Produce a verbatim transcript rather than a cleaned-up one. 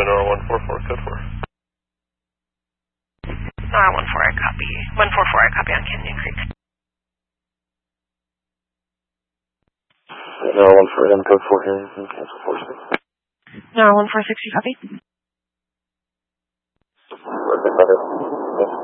N R one four four, code four. N R one four, I copy. one four four, I copy on Canyon Creek. N R one four, then code four here, cancel four six. N R one four six, you copy? Okay, got it.